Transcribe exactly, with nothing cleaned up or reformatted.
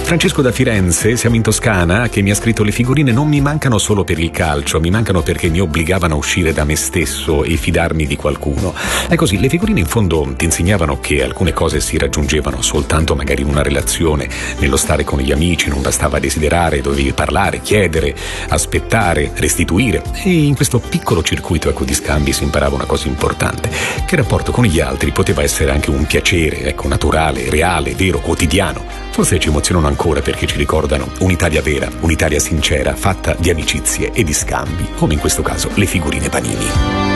Francesco da Firenze, siamo in Toscana, che mi ha scritto: le figurine non mi mancano solo per il calcio, mi mancano perché mi obbligavano a uscire da me stesso e fidarmi di qualcuno. È così, le figurine in fondo ti insegnavano che alcune cose si raggiungevano soltanto magari in una relazione, nello stare con gli amici, non bastava desiderare, dovevi parlare, chiedere, aspettare, restituire. E in questo piccolo circuito, ecco, di scambi si imparava una cosa importante, che il rapporto con gli altri poteva essere anche un piacere, ecco, naturale, reale, vero, quotidiano. Forse ci emozionano ancora perché ci ricordano un'Italia vera, un'Italia sincera, fatta di amicizie e di scambi, come in questo caso le figurine Panini.